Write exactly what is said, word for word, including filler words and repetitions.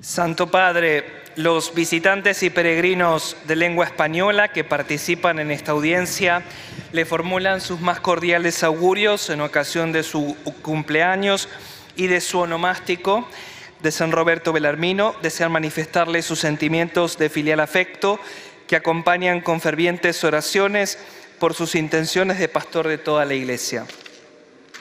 Santo Padre, los visitantes y peregrinos de lengua española que participan en esta audiencia le formulan sus más cordiales augurios en ocasión de su cumpleaños y de su onomástico de San Roberto Belarmino. Desean manifestarle sus sentimientos de filial afecto que acompañan con fervientes oraciones por sus intenciones de pastor de toda la Iglesia.